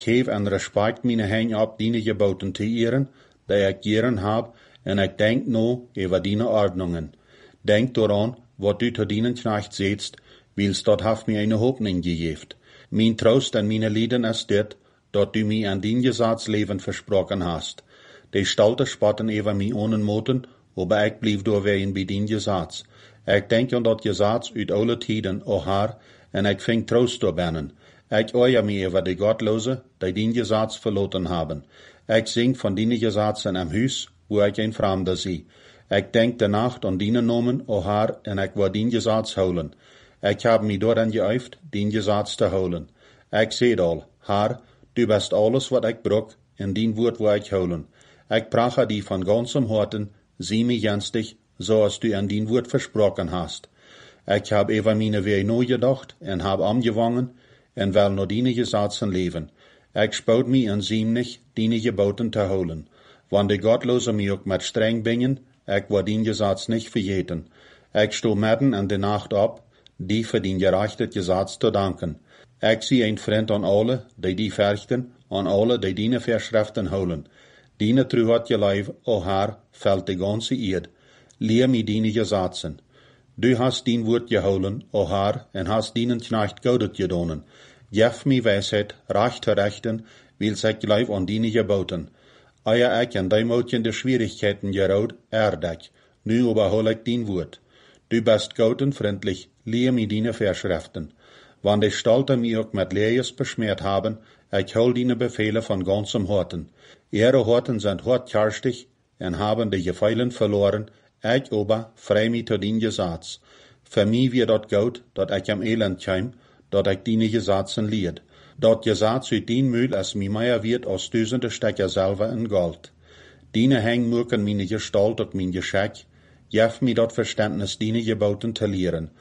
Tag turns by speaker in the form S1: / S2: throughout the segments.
S1: Geef en respect mijn heen op die geboten te eeren, die ik geren heb, en ik denk no over die ordnungen. Denk daaraan, wat u te dienen knecht zetst, wils dat heeft mij een hoopning gegeven. Mijn troost en mijn lieden is dit, dat u mij aan dien gezatsleven versproken hast. De stolte spotten over mij onmoten, aber ik blijf doorwegen bij dien gezats. Ik denk aan dat gezats uit alle tijden, o haar, en ik ving troost door binnen. Ik oeie mij over de godloze, die dien gezats verloten hebben. Ik zing van dien gezatsen am huis, wo ik een vreemde zie. Ik denk de nacht aan dien nomen, o haar, en ik wil dien gezats houden. Ik heb mij dooran geëift, dien gezats te houden. Ik zeg al, haar, du bist alles wat ik brok, en dien woord wil ik houden. Ik prache die van ganzem harten, zie mij genstig, zoals du aan dien woord versproken hast. Ik heb over mijn wee nooit gedacht, en heb aangevangen, en wil naar dien gezatsen leven. Ik spout mij en ziemnig, dien geboten te houden. Want de godloze mij ook met streng bingen, ik wil dien gezats niet vergeten. Ik sto midden in de nacht op, die voor dien gerechtet gezats te danken. Ik zie een vriend aan alle, die verchten, aan alle, die die verschriften houden. Die trouw had je lijf, o haar, velt de ganze eerd. Leer mij die gezatsen. Du hast dien woord gehouden, o haar, en hast dienen knecht goudet gedonen. Geef mij wijsheid, recht te rechten, wils ik lijf aan die geboten. Eer ik en die mootjen de schwierigkeiten gerouwd, ik. Nu überhol ik dien woord. Du bist goud en vriendlich, leer mij die verschriften. Want de stolte mij ook met lees besmeerd hebben, ik hol die bevelen van ganzem harten. Ihre harten zijn hartkarstig en hebben de geveilen verloren, ik aber vrij mij tot dien gezats. Voor mij weer dat goud, dat ik am elend kwam, dat ik die gezatsen leerd. Dat gezats uit dien mühl is mij meer wird als duizende stekker zilver en gold. Diene heng moeken mijn gestalt ook mijn geschek, geef mij dat verständnis diene geboten te leren.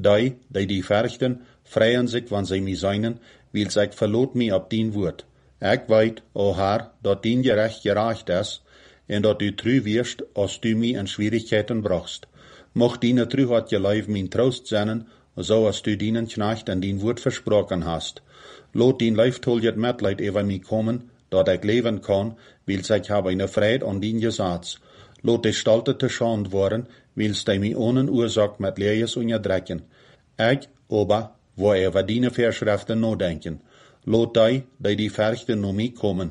S1: Die verchten, vrijen zich van zij mij zijnen, wils ik verloot mij op dien woord. Ik weet, o haar, dat dien gerecht is, en dat u trouw wirst, als du mij in schwierigkeiten bracht. Mocht die trouw had je lijf mijn troost zijn, zoals du dienen knecht en dien woord versproken hast. Laat dien lijf tol het medleid over mij komen, dat ik leven kan, wils ik heb een vrede aan dien gezats. Laat de stolte te schand worden, wils die mij ohne oorzaak met lees onderdrekken. Ik, aber, wil over die verschriften nadenken. Laat die verchten naar mij komen,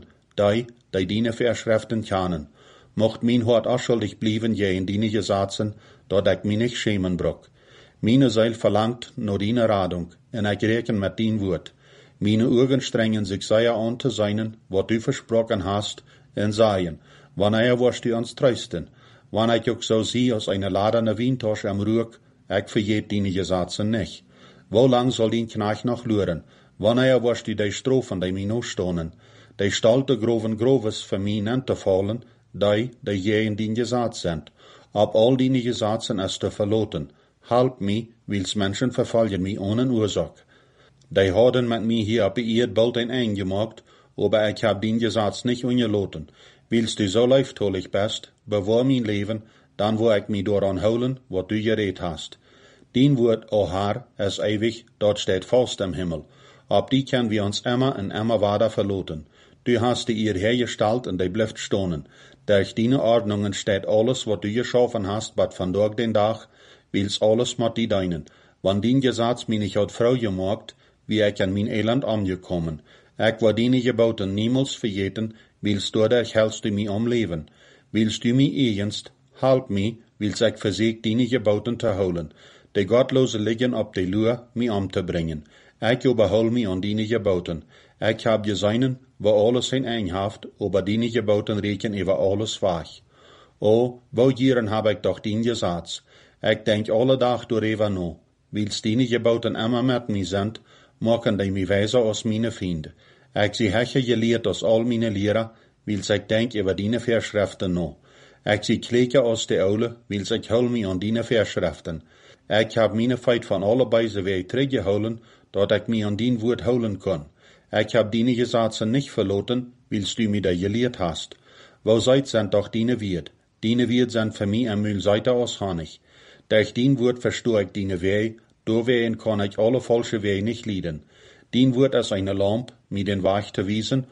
S1: die verschriften kennen. Mocht mijn hart afschuldig blijven je in die gezatsen, dat ik mij niet schämen brok. Meine Seil verlangt naar die radung, en ik reken met dien woord. Meine Augen strengen sich sehr an te zijn, wat du versproken hast, en zeggen, wanneer wirst du ons trösten? Wanneer ik ook zo zie als eine ladene Wientasche am Ruck, ik vergeet die gezatsen nicht. Wo lang soll dien Knecht noch luren? Wanneer wirst du die Strophen, die mij nog stonen? Die stolte groves für mij nent te vallen, die je in dien gezat sind. Op al die gezatsen is te verloten. Help mij, wils mensen vervallen mij ohne oorzaak. Die hadden met mij hier op de eerd bald een eind gemaakt, aber ik heb dien gezats niet ongeloten. Wils du zo lieftolig bist, bewaar mijn leven, dan wil ik mij daaraan houden, wat du gereed hast. Dien woord, o haar, is ewig, dat steht vast im Himmel. Op die können wir uns immer en immer weiter verloten. Du hast die eer hergestalt en die blijft stonen. Durch die Ordnungen steht alles, wat du geschaffen hast, bat vandaag den Dag, wils alles mit die deinen. Wann dien gezats mij niet had vrouw gemaakt, wie ik in mijn elend angekommen. Ik wil die geboten niemals vergeten, wils dadurch hältst du mij am Leben. Wils du mij eigenst, help mij, wils ik verzeek die geboten te houden. De godloze liggen op de luur, mij om te brengen. Ik überhol mij aan die geboten. Ik heb gezeinen, wo alles zijn einhaft, aber die geboten reken over alles weg. O, wo jaren heb ik doch dien gezats. Ik denk alle dag door even no. Wils die geboten immer met mij zijn, maken die mij wijzer als mijn vrienden. Ik zie hecher geleerd als al mijn leren, wils ik denk over die verschriften no. Ik zie kleker als de oude, wils ik hol mij aan die verschriften. Ik heb mijn feit van allebei ze weer teruggehouden, dat ik mij aan dien woord houden kon. Ik heb die gezatsen niet verloten, wils du mij dat geleerd hast. Wo seid zijn toch die Wierd? Die Wierd zijn voor mij een mühl seiter als Honig. Durch dien woord verstoor ik die Weh, doorwegen kan ik alle falsche Weh niet lieden. Dien wird als eine Lamp mit den Weg te wiesen